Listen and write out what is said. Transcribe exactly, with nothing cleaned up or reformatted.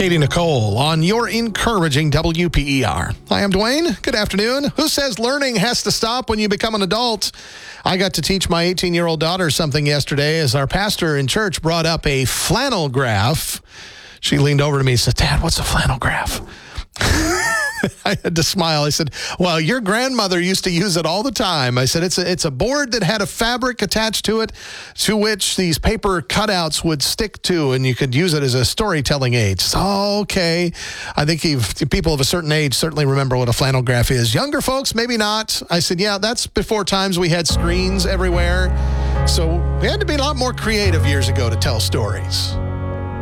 Katie Nicole on your encouraging W P E R. Hi, I'm Dwayne. Good afternoon. Who says learning has to stop when you become an adult? I got to teach my eighteen-year-old daughter something yesterday as our pastor in church brought up a flannel graph. She leaned over to me and said, "Dad, what's a flannel graph?" I had to smile. I said, "Well, your grandmother used to use it all the time." I said, it's a, it's a board that had a fabric attached to it to which these paper cutouts would stick to, and you could use it as a storytelling aid." So, okay. I think if people of a certain age certainly remember what a flannel graph is. Younger folks, maybe not. I said, yeah, that's before times we had screens everywhere. So we had to be a lot more creative years ago to tell stories.